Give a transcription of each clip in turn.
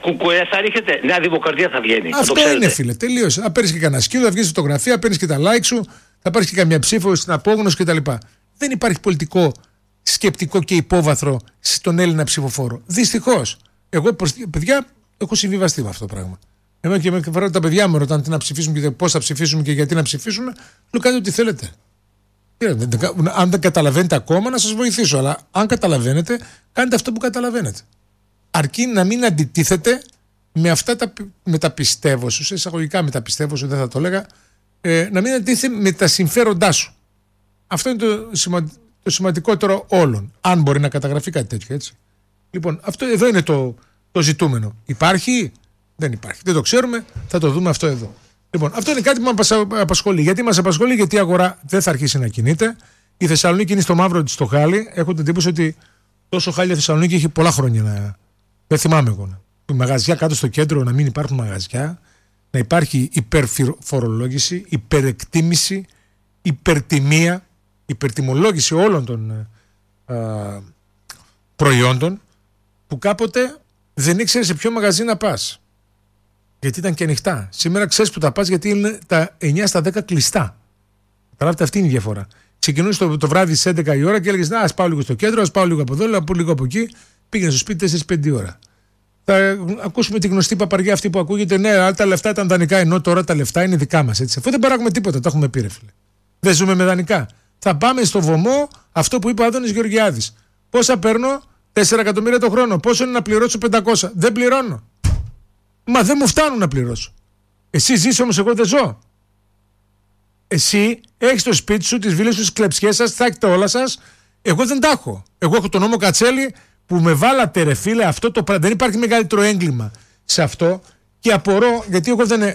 Κουκουέ θα ρίχνετε, Νέα Δημοκρατία θα βγαίνει. Αυτό είναι, φίλε, τελείωσε. Θα παίρνει και κανένα σκύλο, θα βγει φωτογραφία, παίρνει και τα like σου, θα πάρει και καμιά ψήφο στην απόγνωση κτλ. Δεν υπάρχει πολιτικό σκεπτικό και υπόβαθρο στον Έλληνα ψηφοφόρο. Δυστυχώς. Εγώ, παιδιά, έχω συμβιβαστεί με αυτό το πράγμα. Εμένα και με φορά τα παιδιά μου ρωτάνε τι να ψηφίσουμε και πώς θα ψηφίσουμε και γιατί να ψηφίσουμε. Λέω κάντε ό,τι θέλετε. Αν δεν καταλαβαίνετε ακόμα, να σας βοηθήσω. Αλλά αν καταλαβαίνετε, κάντε αυτό που καταλαβαίνετε. Αρκεί να μην αντιτίθεται με αυτά με τα πιστεύω σου, σε εισαγωγικά με τα πιστεύω σου, δεν θα το έλεγα, να μην αντιτίθεται με τα συμφέροντά σου. Αυτό είναι το σημαντικότερο όλων. Αν μπορεί να καταγραφεί κάτι τέτοιο, έτσι. Λοιπόν, αυτό εδώ είναι το ζητούμενο. Υπάρχει, δεν υπάρχει. Δεν το ξέρουμε, θα το δούμε αυτό εδώ. Λοιπόν, αυτό είναι κάτι που μας απασχολεί. Γιατί μας απασχολεί, γιατί η αγορά δεν θα αρχίσει να κινείται. Η Θεσσαλονίκη είναι στο μαύρο της το χάλι. Έχω την εντύπωση ότι τόσο χάλι η Θεσσαλονίκη έχει πολλά χρόνια. Δεν θυμάμαι εγώ. Μαγαζιά κάτω στο κέντρο, να μην υπάρχουν μαγαζιά, να υπάρχει υπερφορολόγηση, υπερεκτίμηση, υπερτιμία, υπερτιμολόγηση όλων των προϊόντων που κάποτε δεν ήξερε σε ποιο μαγαζί να πας. Γιατί ήταν και ανοιχτά. Σήμερα ξέρεις που τα πας γιατί είναι τα 9 στα 10 κλειστά. Καταλάβετε, αυτή είναι η διαφορά. Ξεκινούσε το βράδυ στις 11 η ώρα και έλεγες ας πάω λίγο στο κέντρο, ας πάω λίγο από εδώ, ας πάω λίγο από εκεί. Πήγαινε στο σπίτι 4-5 ώρα. Θα ακούσουμε τη γνωστή παπαριά αυτή που ακούγεται. Ναι, αλλά τα λεφτά ήταν δανεικά, ενώ τώρα τα λεφτά είναι δικά μας. Αφού δεν παράγουμε τίποτα, το έχουμε πει, ρε φίλε. Δεν ζούμε με δανεικά. Θα πάμε στο βωμό αυτό που είπε ο Άδωνης Γεωργιάδης. Πόσα παίρνω, 4 εκατομμύρια το χρόνο. Πόσο είναι να πληρώσω 500. Δεν πληρώνω. Μα δεν μου φτάνουν να πληρώσω. Εσύ ζεις όμως, εγώ δεν ζω. Εσύ έχεις το σπίτι σου, τις βίλες σου, τις κλεψιές σας, θα έχετε όλα σας. Εγώ δεν τα έχω. Εγώ έχω τον νόμο Κατσέλη που με βάλατε, ρε φίλε, αυτό το πράγμα. Δεν υπάρχει μεγαλύτερο έγκλημα σε αυτό και απορώ γιατί εγώ δεν.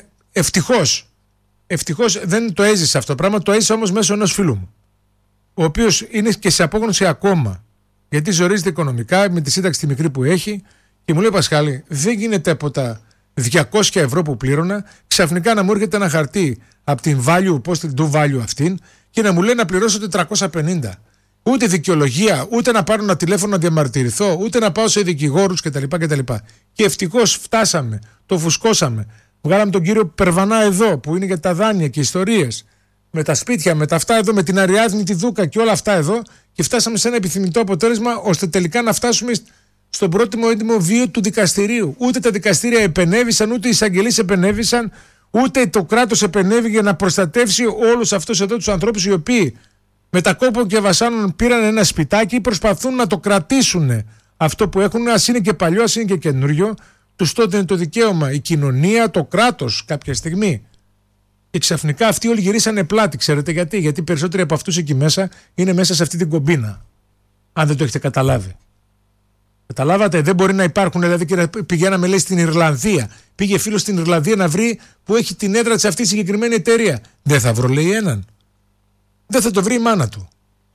Ευτυχώς δεν το έζησα αυτό το πράγμα. Το έζησα όμως μέσω ενός φίλου μου, ο οποίος είναι και σε απόγνωση ακόμα. Γιατί ζορίζεται οικονομικά με τη σύνταξη τη μικρή που έχει και μου λέει Πασχάλη, δεν γίνεται από τα 200 ευρώ που πλήρωνα ξαφνικά να μου έρχεται ένα χαρτί από την value, πώς την do value αυτήν και να μου λέει να πληρώσω 450. Ούτε δικαιολογία, ούτε να πάρω ένα τηλέφωνο να διαμαρτυρηθώ, ούτε να πάω σε δικηγόρους κτλ. Και ευτυχώς φτάσαμε, το φουσκώσαμε. Βγάλαμε τον κύριο Περβανά εδώ που είναι για τα δάνεια και ιστορίες. Με τα σπίτια, με τα αυτά εδώ, με την Αριάδνη, τη Δούκα και όλα αυτά εδώ. Και φτάσαμε σε ένα επιθυμητό αποτέλεσμα ώστε τελικά να φτάσουμε στον πρώτο έντιμο βίο του δικαστηρίου. Ούτε τα δικαστήρια επενέβησαν, ούτε οι εισαγγελείς επενέβησαν, ούτε το κράτος επενέβη για να προστατεύσει όλους αυτούς εδώ τους ανθρώπους οι οποίοι με τα κόπων και βασάνων πήραν ένα σπιτάκι, προσπαθούν να το κρατήσουν αυτό που έχουν, ας είναι και παλιό, ας είναι και καινούριο. Τους τότε είναι το δικαίωμα, η κοινωνία, το κράτος κάποια στιγμή. Και ξαφνικά αυτοί όλοι γυρίσανε πλάτη. Ξέρετε γιατί? Γιατί περισσότεροι από αυτούς εκεί μέσα είναι μέσα σε αυτή την κομπίνα. Αν δεν το έχετε καταλάβει. Καταλάβατε, δεν μπορεί να υπάρχουν. Δηλαδή, πηγαίναμε, λέει, στην Ιρλανδία. Πήγε φίλος στην Ιρλανδία να βρει που έχει την έδρα της αυτή η συγκεκριμένη εταιρεία. Δεν θα βρω, λέει, έναν. Δεν θα το βρει η μάνα του.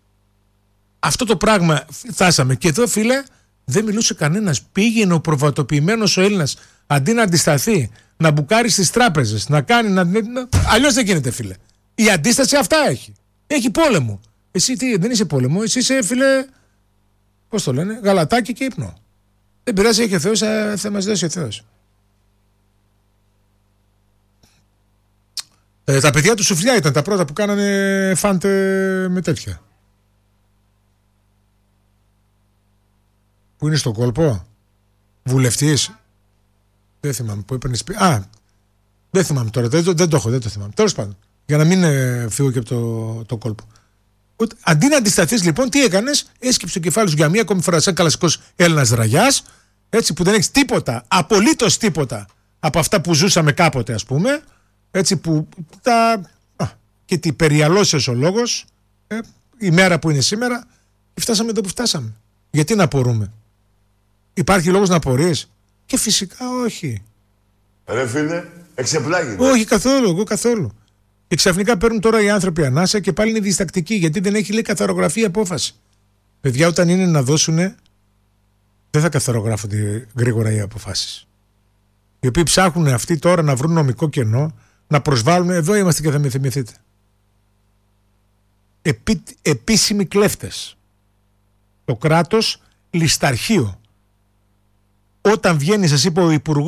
Αυτό το πράγμα φτάσαμε. Και εδώ, φίλε, δεν μιλούσε κανένας. Πήγαινε ο προβατοποιημένος ο Έλληνας αντί να αντισταθεί, να μπουκάρει στις τράπεζες, να κάνει. Αλλιώς δεν γίνεται, φίλε. Η αντίσταση αυτά έχει. Έχει πόλεμο. Εσύ τι, δεν είσαι πόλεμο, εσύ είσαι, φίλε. Πώς το λένε, γαλατάκι και ύπνο. Δεν πειράζει, έχει ο Θεός, θα μας δώσει ο Θεός. Τα παιδιά του Σουφλιά ήταν τα πρώτα που κάνανε φάντε με τέτοια. Που είναι στον κόλπο, βουλευτής. Δεν θυμάμαι που έπαιρνε σπίτι. Δεν θυμάμαι τώρα, δεν το θυμάμαι. Τέλος πάντων, για να μην φύγω και από το κόλπο. Αντί να αντισταθείς λοιπόν, τι έκανες? Έσκυψε το κεφάλι σου για μία ακόμη φορά σαν κλασικός Έλληνας ραγιάς, έτσι που δεν έχεις τίποτα, απολύτως τίποτα από αυτά που ζούσαμε κάποτε, ας πούμε, έτσι που και τι περιαλώσες ο λόγος, η μέρα που είναι σήμερα, και φτάσαμε εδώ που φτάσαμε. Γιατί να απορούμε? Υπάρχει λόγος να απορείς? Και φυσικά όχι. Ρε φίλε, εξεπλάγει. Όχι καθόλου, εγώ καθόλου. Και ξαφνικά παίρνουν τώρα οι άνθρωποι ανάσα και πάλι είναι διστακτικοί γιατί δεν έχει, λέει, καθαρογραφή απόφαση. Παιδιά, όταν είναι να δώσουνε, δεν θα καθαρογράφονται γρήγορα οι αποφάσεις. Οι οποίοι ψάχνουν αυτοί τώρα να βρουν νομικό κενό, να προσβάλλουν. Εδώ είμαστε και θα με θυμηθείτε. Επίσημοι κλέφτες. Το κράτος λησταρχείο. Όταν βγαίνει, σας είπε ο Υπουργός